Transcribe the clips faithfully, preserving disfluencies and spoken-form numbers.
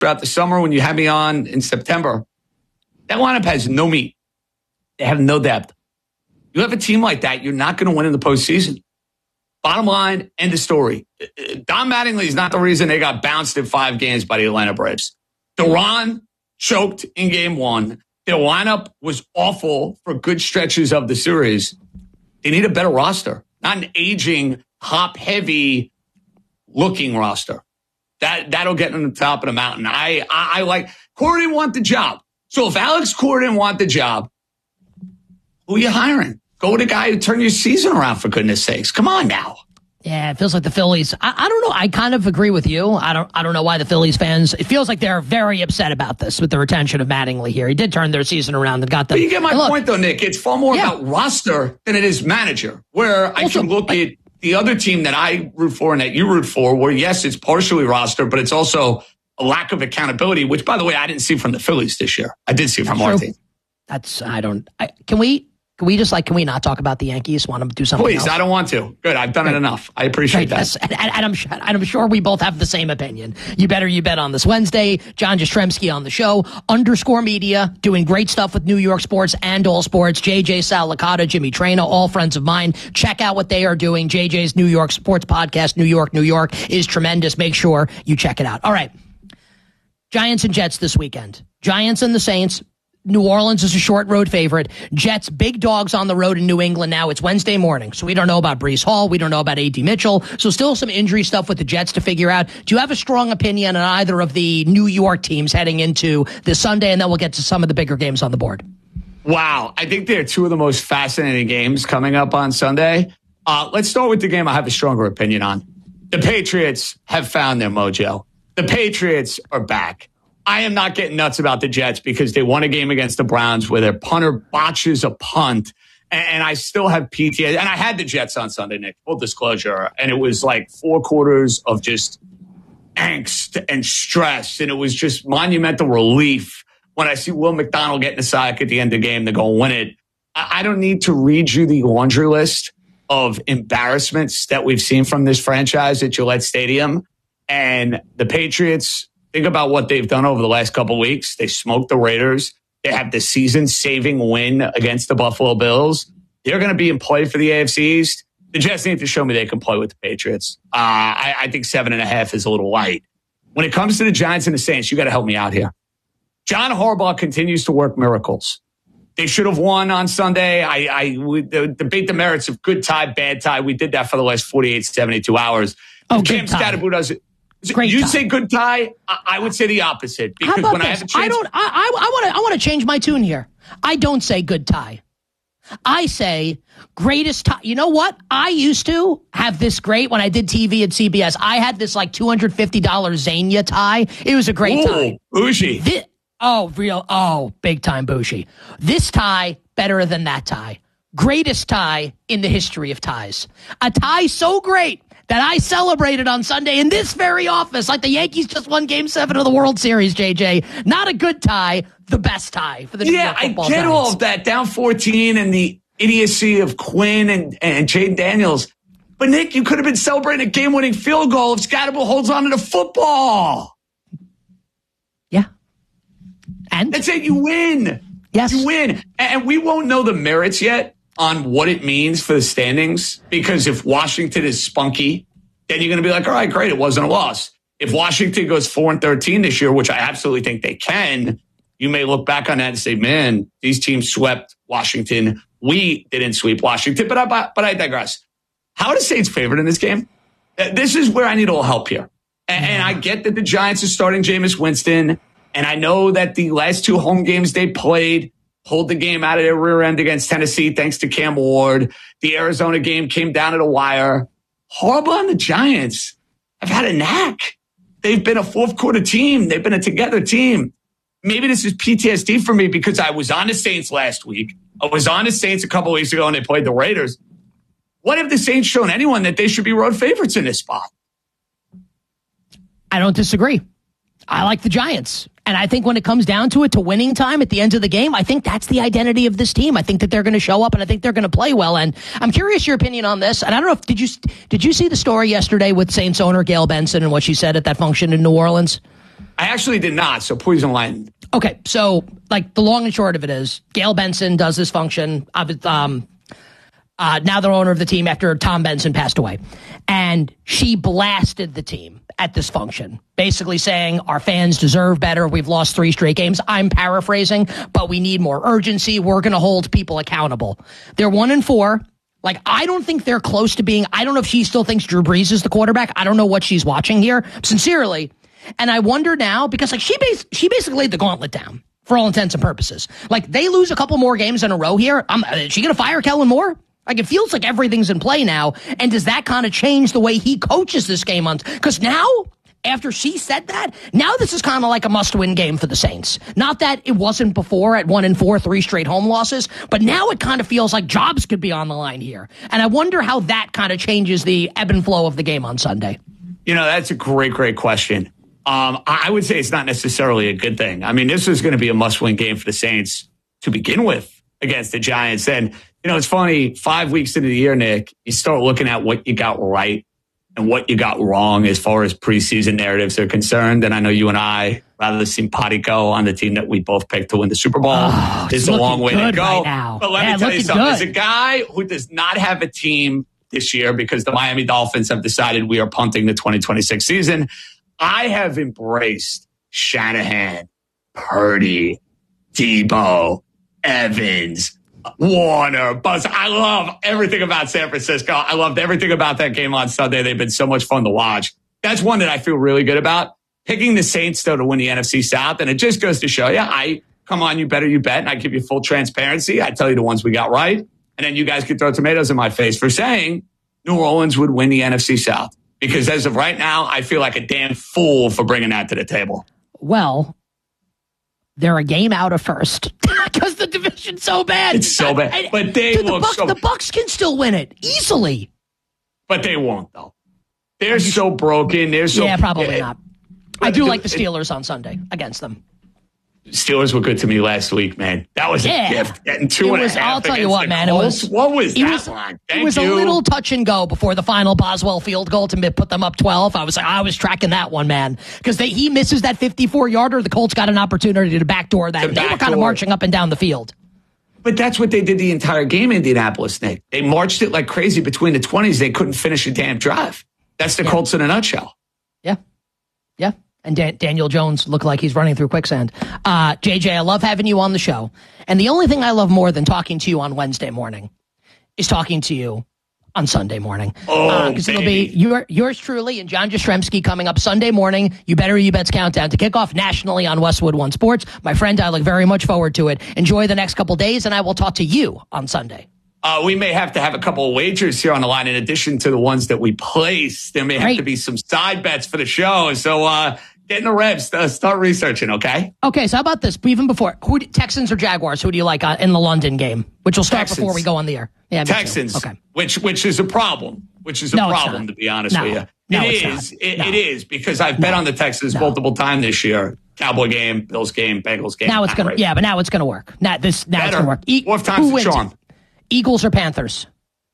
throughout the summer when you had me on in September, that lineup has no meat. They have no depth. You have a team like that, you're not going to win in the postseason. Bottom line, end of story. Don Mattingly is not the reason they got bounced in five games by the Atlanta Braves. Duran choked in game one. Their lineup was awful for good stretches of the series. They need a better roster, not an aging, hop-heavy looking roster. That, that'll get them to the top of the mountain. I, I, I like, Cora didn't want the job. So if Alex Cora didn't want the job, who are you hiring? Go with a guy who turned your season around, for goodness sakes. Come on now. Yeah, it feels like the Phillies. I, I don't know. I kind of agree with you. I don't. I don't know why the Phillies fans. It feels like they're very upset about this with the retention of Mattingly here. He did turn their season around and got them. But you get my look, point, though, Nick. It's far more yeah. about roster than it is manager. Where I also, can look at the other team that I root for and that you root for, where yes, it's partially roster, but it's also a lack of accountability. Which, by the way, I didn't see from the Phillies this year. I did see from Martin. That's. I don't. I, can we? Can we just like, can we not talk about the Yankees? Want to do something Please, else? I don't want to. Good, I've done Good. it enough. I appreciate Great. that. Yes. And, and, and, I'm, and I'm sure we both have the same opinion. You better you bet on this Wednesday. John Jastrzemski on the show. Underscore Media, doing great stuff with New York sports and all sports. J J Sal Licata, Jimmy Traina, all friends of mine. Check out what they are doing. J J's New York Sports Podcast, New York, New York, is tremendous. Make sure you check it out. All right. Giants and Jets this weekend. Giants and the Saints. New Orleans is a short road favorite. Jets, big dogs on the road in New England now. It's Wednesday morning, so we don't know about Breece Hall. We don't know about A D Mitchell. So still some injury stuff with the Jets to figure out. Do you have a strong opinion on either of the New York teams heading into this Sunday? And then we'll get to some of the bigger games on the board. Wow. I think they're two of the most fascinating games coming up on Sunday. Uh, let's start with the game I have a stronger opinion on. The Patriots have found their mojo. The Patriots are back. I am not getting nuts about the Jets because they won a game against the Browns where their punter botches a punt. And I still have P T S D. And I had the Jets on Sunday, Nick, full disclosure. And it was like four quarters of just angst and stress. And it was just monumental relief when I see Will McDonald getting a sack at the end of the game to go win it. I don't need to read you the laundry list of embarrassments that we've seen from this franchise at Gillette Stadium. And the Patriots, think about what they've done over the last couple of weeks. They smoked the Raiders. They have the season-saving win against the Buffalo Bills. They're going to be in play for the A F C East. The Jets need to show me they can play with the Patriots. Uh, I, I think seven and a half is a little light. When it comes to the Giants and the Saints, you got to help me out here. John Harbaugh continues to work miracles. They should have won on Sunday. I, I we debate the merits of good tie, bad tie. We did that for the last forty-eight, seventy-two hours. Oh, Cam Scatterbo does it. Great you tie. say good tie, I would say the opposite. Because How about when this? I have a chance, I don't. I I want to. I want to change my tune here. I don't say good tie. I say greatest tie. You know what? I used to have this great when I did T V at C B S. I had this like two hundred fifty dollars Zania tie. It was a great Ooh, tie. Bougie. This, oh, real. Oh, big time bougie. This tie better than that tie. Greatest tie in the history of ties. A tie so great that I celebrated on Sunday in this very office, like the Yankees just won Game Seven of the World Series. J J, not a good tie, the best tie for the New yeah, York I Football get Giants. all of that. Down fourteen and the idiocy of Quinn and and Jaden Daniels, but Nick, you could have been celebrating a game-winning field goal if Scatterbo holds on to the football. Yeah, and that's it. You win. Yes, you win, and we won't know the merits yet on what it means for the standings, because if Washington is spunky, then you're going to be like, all right, great, it wasn't a loss. If Washington goes four and thirteen this year, which I absolutely think they can, you may look back on that and say, man, these teams swept Washington. We didn't sweep Washington, but I, but I digress. How are the Saints favored in this game? This is where I need a little help here. And, and I get that the Giants are starting Jameis Winston, and I know that the last two home games they played pulled the game out of their rear end against Tennessee thanks to Cam Ward. The Arizona game came down to the wire. Harbaugh and the Giants have had a knack. They've been a fourth quarter team. They've been a together team. Maybe this is P T S D for me because I was on the Saints last week. I was on the Saints a couple weeks ago and they played the Raiders. What have the Saints shown anyone that they should be road favorites in this spot? I don't disagree. I like the Giants. And I think when it comes down to it, to winning time at the end of the game, I think that's the identity of this team. I think that they're going to show up and I think they're going to play well. And I'm curious your opinion on this. And I don't know if, did you, did you see the story yesterday with Saints owner Gail Benson and what she said at that function in New Orleans? I actually did not, so please enlighten. Okay, so like the long and short of it is, Gail Benson does this function. Um, uh, now the owner of the team after Tom Benson passed away, and she blasted the team at this function, basically saying our fans deserve better. We've lost three straight games. I'm paraphrasing, but we need more urgency. We're going to hold people accountable. They're one and four. Like, I don't think they're close to being, I don't know if she still thinks Drew Brees is the quarterback. I don't know what she's watching here, sincerely. And I wonder now, because like she bas- she basically laid the gauntlet down for all intents and purposes. Like, they lose a couple more games in a row here. Um, is she going to fire Kellen Moore? Like, it feels like everything's in play now. And does that kind of change the way he coaches this game on? Because now, after she said that, now this is kind of like a must-win game for the Saints. Not that it wasn't before at one and four, three straight home losses, but now it kind of feels like jobs could be on the line here. And I wonder how that kind of changes the ebb and flow of the game on Sunday. You know, that's a great, great question. Um, I would say it's not necessarily a good thing. I mean, this is going to be a must-win game for the Saints to begin with against the Giants. And, you know, it's funny, five weeks into the year, Nick, you start looking at what you got right and what you got wrong as far as preseason narratives are concerned. And I know you and I, rather simpatico on the team that we both picked to win the Super Bowl, oh, is a long way to go. Right now. But let yeah, me tell you something. Good. As a guy who does not have a team this year because the Miami Dolphins have decided we are punting the twenty twenty-six season, I have embraced Shanahan, Purdy, Debo, Evans, Warner, Buzz. I love everything about San Francisco. I loved everything about that game on Sunday. They've been so much fun to watch. That's one that I feel really good about. Picking the Saints, though, to win the N F C South. And it just goes to show you, I come on, you better, you bet. And I give you full transparency. I tell you the ones we got right. And then you guys could throw tomatoes in my face for saying New Orleans would win the N F C South. Because as of right now, I feel like a damn fool for bringing that to the table. Well, they're a game out of first because the division's so bad. It's so bad. I, but they dude, look the Bucs, so... The Bucs can still win it easily. But they won't, though. They're so broken. They're so... Yeah, probably yeah. not. I do like the Steelers on Sunday against them. Steelers were good to me last week, man. That was yeah. a gift. Getting two it and was, a half I'll tell you what, man. Colts. It was what was it that was, line? Thank it was you. a little touch and go before the final Boswell field goal to put them up twelve. I was like, I was tracking that one, man, because he misses that fifty-four yarder. The Colts got an opportunity to backdoor that. The and back they were kind door. of marching up and down the field. But that's what they did the entire game, Indianapolis, Nick. They marched it like crazy between the twenties. They couldn't finish a damn drive. That's the yeah. Colts in a nutshell. Yeah. Yeah. And Dan- Daniel Jones looked like he's running through quicksand. Uh, J J, I love having you on the show. And the only thing I love more than talking to you on Wednesday morning is talking to you on Sunday morning. Oh, Because uh, it'll be your, yours truly and John Jastrzemski coming up Sunday morning. You Better You Bet's Countdown to kick off nationally on Westwood One Sports. My friend, I look very much forward to it. Enjoy the next couple days, and I will talk to you on Sunday. Uh, we may have to have a couple of wagers here on the line in addition to the ones that we place. There may have Great. to be some side bets for the show. So uh, get in the reps. Uh, start researching, okay? Okay, so how about this? Even before, who Texans or Jaguars? Who do you like uh, in the London game? Which will start Texans. before we go on the air. Yeah, Texans. Okay. Which which is a problem. Which is a No, it's problem, not. to be honest No. with you. No, it it's is. It, No. it is because I've bet No. on the Texans No. multiple times this year. Cowboy game, Bills game, Bengals game. Now it's Not gonna, great. yeah, but now it's gonna work. Now this, now it's Better. gonna work. E- Fourth time's who the wins charm. it? Eagles or Panthers?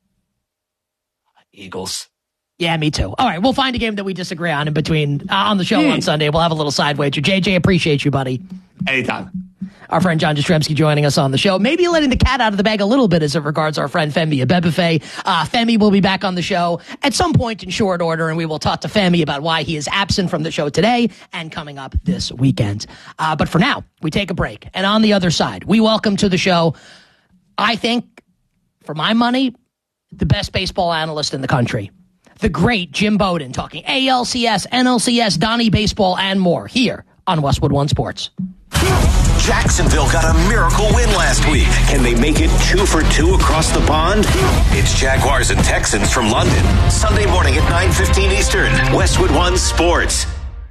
Eagles. Yeah, me too. All right, we'll find a game that we disagree on in between uh, on the show Hmm. on Sunday. We'll have a little side wager. J J, appreciate you, buddy. Anytime. Our friend John Jastrzemski joining us on the show. Maybe letting the cat out of the bag a little bit as it regards our friend Femi Abebefe. Uh, Femi will be back on the show at some point in short order, and we will talk to Femi about why he is absent from the show today and coming up this weekend. Uh, but for now, we take a break. And on the other side, we welcome to the show, I think, for my money, the best baseball analyst in the country. The great Jim Bowden talking A L C S, N L C S, Donnie Baseball, and more here on Westwood One Sports. Jacksonville got a miracle win last week. Can they make it two for two across the pond? It's Jaguars and Texans from London. Sunday morning at nine fifteen Eastern. Westwood One Sports.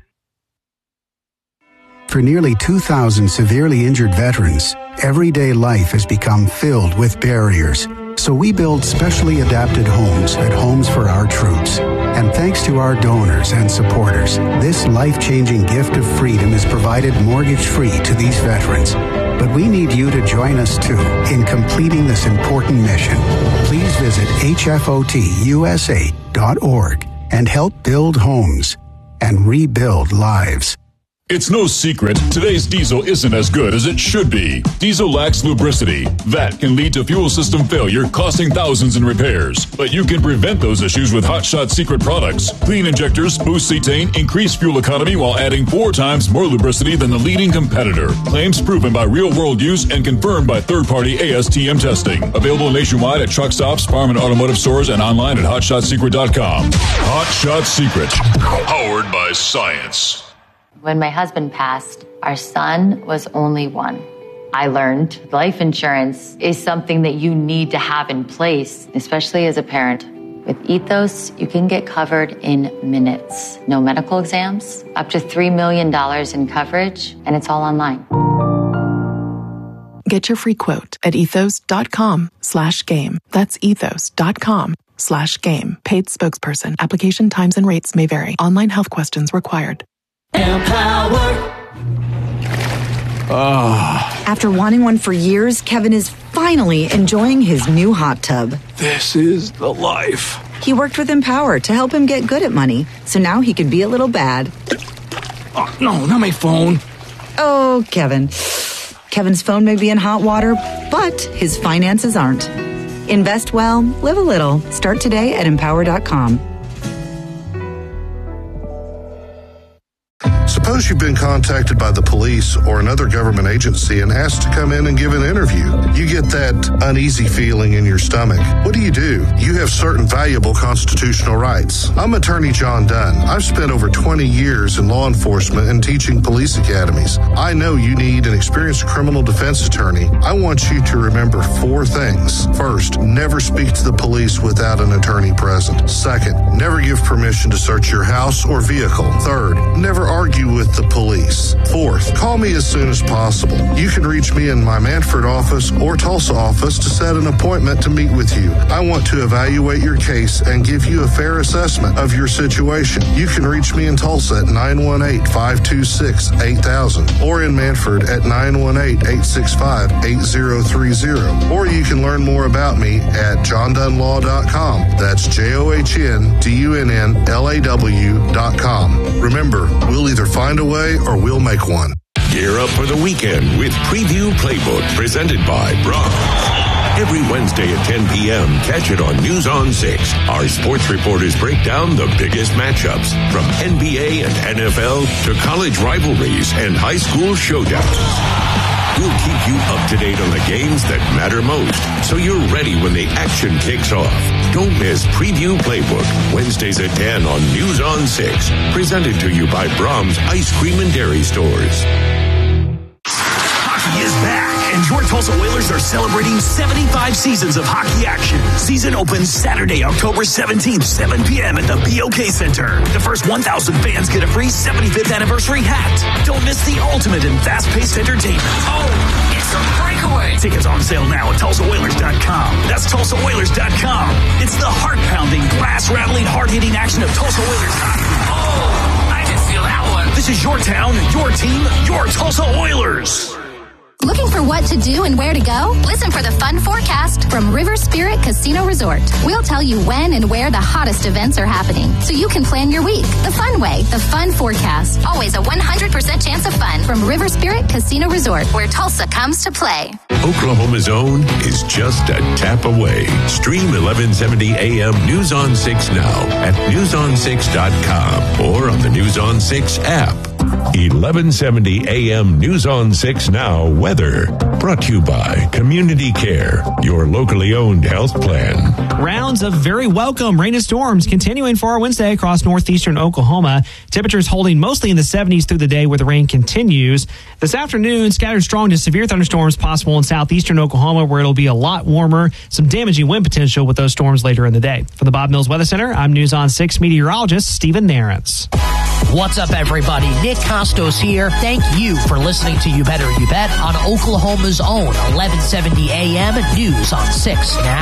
For nearly two thousand severely injured veterans, everyday life has become filled with barriers. So we build specially adapted homes at Homes for Our Troops. And thanks to our donors and supporters, this life-changing gift of freedom is provided mortgage-free to these veterans. But we need you to join us, too, in completing this important mission. Please visit H F O T U S A dot org and help build homes and rebuild lives. It's no secret, today's diesel isn't as good as it should be. Diesel lacks lubricity. That can lead to fuel system failure, costing thousands in repairs. But you can prevent those issues with Hot Shot Secret products. Clean injectors, boost cetane, increase fuel economy while adding four times more lubricity than the leading competitor. Claims proven by real-world use and confirmed by third-party A S T M testing. Available nationwide at truck stops, farm and automotive stores, and online at hot shot secret dot com. Hot Shot Secret, powered by science. When my husband passed, our son was only one. I learned life insurance is something that you need to have in place, especially as a parent. With Ethos, you can get covered in minutes. No medical exams, up to three million dollars in coverage, and it's all online. Get your free quote at ethos.com slash game. That's ethos.com slash game. Paid spokesperson. Application times and rates may vary. Online health questions required. Empower. Oh. After wanting one for years, Kevin is finally enjoying his new hot tub. This is the life. He worked with Empower to help him get good at money, so now he can be a little bad. Oh, no, not my phone. Oh, Kevin. Kevin's phone may be in hot water, but his finances aren't. Invest well, live a little. Start today at empower dot com. Suppose you've been contacted by the police or another government agency and asked to come in and give an interview. You get that uneasy feeling in your stomach. What do you do? You have certain valuable constitutional rights. I'm Attorney John Dunn. I've spent over twenty years in law enforcement and teaching police academies. I know you need an experienced criminal defense attorney. I want you to remember four things. First, never speak to the police without an attorney present. Second, never give permission to search your house or vehicle. Third, never argue with the police. Fourth, call me as soon as possible. You can reach me in my Manford office or Tulsa office to set an appointment to meet with you. I want to evaluate your case and give you a fair assessment of your situation. You can reach me in Tulsa at nine one eight, five two six, eight thousand or in Manford at nine one eight, eight six five, eight zero three zero. Or you can learn more about me at john dunn law dot com. That's J O H N D U N N L A W dot com. Remember, we'll either find a way or we'll make one. Gear up for the weekend with Preview Playbook presented by Braun. Every Wednesday at ten p.m., catch it on News on six. Our sports reporters break down the biggest matchups from N B A and N F L to college rivalries and high school showdowns. We'll keep you up to date on the games that matter most, so you're ready when the action kicks off. Don't miss Preview Playbook, Wednesdays at ten on News on six. Presented to you by Brahms Ice Cream and Dairy Stores. Hockey is back, and your Tulsa Oilers are celebrating seventy-five seasons of hockey action. Season opens Saturday, October seventeenth, seven p.m. at the B O K Center. The first one thousand fans get a free seventy-fifth anniversary hat. Don't miss the ultimate in fast-paced entertainment. Oh, it's a breakaway. Tickets on sale now at Tulsa Oilers dot com. That's Tulsa Oilers dot com. It's the heart-pounding, glass-rattling, hard-hitting action of Tulsa Oilers hockey. Oh, I can feel that one. This is your town, your team, your Tulsa Oilers. Looking for what to do and where to go? Listen for the fun forecast from River Spirit Casino Resort. We'll tell you when and where the hottest events are happening, so you can plan your week the fun way. The fun forecast. Always a one hundred percent chance of fun from River Spirit Casino Resort, where Tulsa comes to play. Oklahoma's own is just a tap away. Stream eleven seventy A M News on six now at news on six dot com or on the News on six app. eleven seventy A M News on six Now weather. Brought to you by Community Care, your locally owned health plan. Rounds of very welcome rain and storms continuing for our Wednesday across northeastern Oklahoma. Temperatures holding mostly in the seventies through the day where the rain continues. This afternoon, scattered strong to severe thunderstorms possible in southeastern Oklahoma where it'll be a lot warmer. Some damaging wind potential with those storms later in the day. For the Bob Mills Weather Center, I'm News on six meteorologist Stephen Narrance. What's up, everybody? Nick Costos here. Thank you for listening to You Better You Bet on Oklahoma's own eleven seventy A M News on six now.